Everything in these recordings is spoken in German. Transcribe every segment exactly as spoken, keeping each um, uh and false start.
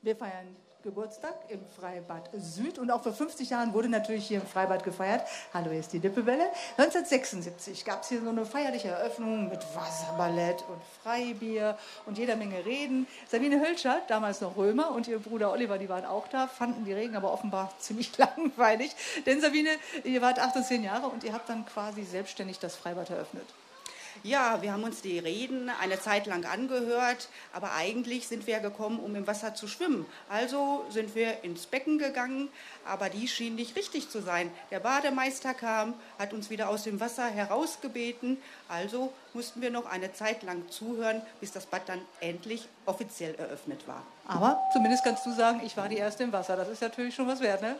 Wir feiern Geburtstag im Freibad Süd und auch vor fünfzig Jahren wurde natürlich hier im Freibad gefeiert. Hallo, hier ist die Lippewelle. neunzehnhundertsechsundsiebzig gab es hier so eine feierliche Eröffnung mit Wasserballett und Freibier und jeder Menge Reden. Sabine Hölscher, damals noch Römer, und ihr Bruder Oliver, die waren auch da, fanden die Reden aber offenbar ziemlich langweilig. Denn Sabine, ihr wart acht und zehn Jahre und ihr habt dann quasi selbstständig das Freibad eröffnet. Ja, wir haben uns die Reden eine Zeit lang angehört, aber eigentlich sind wir gekommen, um im Wasser zu schwimmen. Also sind wir ins Becken gegangen, aber die schien nicht richtig zu sein. Der Bademeister kam, hat uns wieder aus dem Wasser herausgebeten, also mussten wir noch eine Zeit lang zuhören, bis das Bad dann endlich offiziell eröffnet war. Aber zumindest kannst du sagen, ich war die Erste im Wasser. Das ist natürlich schon was wert, ne?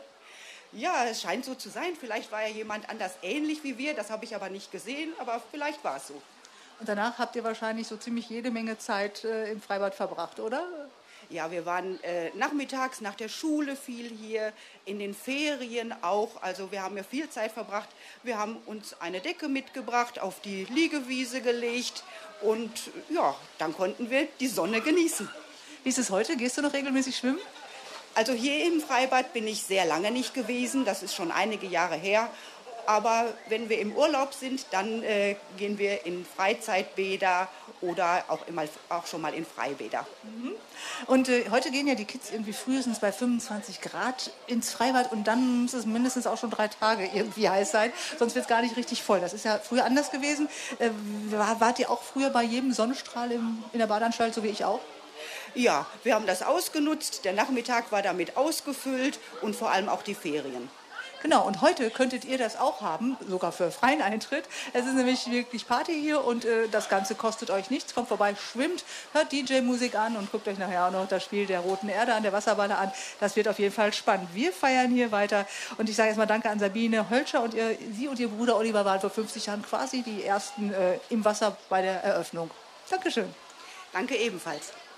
Ja, es scheint so zu sein. Vielleicht war ja jemand anders ähnlich wie wir, das habe ich aber nicht gesehen, aber vielleicht war es so. Und danach habt ihr wahrscheinlich so ziemlich jede Menge Zeit äh, im Freibad verbracht, oder? Ja, wir waren äh, nachmittags nach der Schule viel hier, in den Ferien auch. Also wir haben ja viel Zeit verbracht. Wir haben uns eine Decke mitgebracht, auf die Liegewiese gelegt und ja, dann konnten wir die Sonne genießen. Wie ist es heute? Gehst du noch regelmäßig schwimmen? Also hier im Freibad bin ich sehr lange nicht gewesen, das ist schon einige Jahre her. Aber wenn wir im Urlaub sind, dann äh, gehen wir in Freizeitbäder oder auch, immer, auch schon mal in Freibäder. Mhm. Und äh, heute gehen ja die Kids irgendwie frühestens bei fünfundzwanzig Grad ins Freibad und dann muss es mindestens auch schon drei Tage irgendwie heiß sein, sonst wird es gar nicht richtig voll. Das ist ja früher anders gewesen. Äh, wart ihr auch früher bei jedem Sonnenstrahl im, in der Badeanstalt, so wie ich auch? Ja, wir haben das ausgenutzt. Der Nachmittag war damit ausgefüllt und vor allem auch die Ferien. Genau, und heute könntet ihr das auch haben, sogar für freien Eintritt. Es ist nämlich wirklich Party hier und äh, das Ganze kostet euch nichts. Kommt vorbei, schwimmt, hört D J-Musik an und guckt euch nachher auch noch das Spiel der Roten Erde an, der Wasserballer an. Das wird auf jeden Fall spannend. Wir feiern hier weiter und ich sage erstmal Danke an Sabine Hölscher und ihr, sie und ihr Bruder Oliver waren vor fünfzig Jahren quasi die Ersten äh, im Wasser bei der Eröffnung. Dankeschön. Danke ebenfalls.